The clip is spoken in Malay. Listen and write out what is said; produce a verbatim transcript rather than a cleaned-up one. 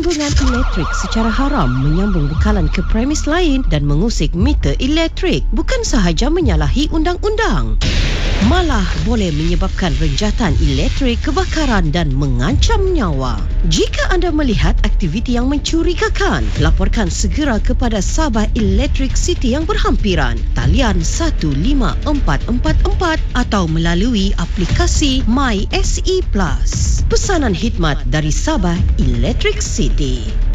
Sambungan elektrik secara haram menyambung bekalan ke premis lain dan mengusik meter elektrik bukan sahaja menyalahi undang-undang, malah boleh menyebabkan renjatan elektrik, kebakaran dan mengancam nyawa. Jika anda melihat aktiviti yang mencurigakan, laporkan segera kepada Sabah Electric City yang berhampiran, talian satu lima empat empat empat atau melalui aplikasi My S E Plus. Pesanan khidmat dari Sabah Electric City.